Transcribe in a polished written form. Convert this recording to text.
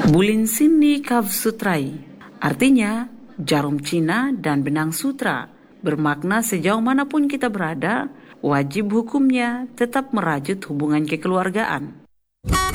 Bulin Sini Kav Sutrai, artinya jarum Cina dan benang sutra, bermakna sejauh manapun kita berada, wajib hukumnya tetap merajut hubungan kekeluargaan.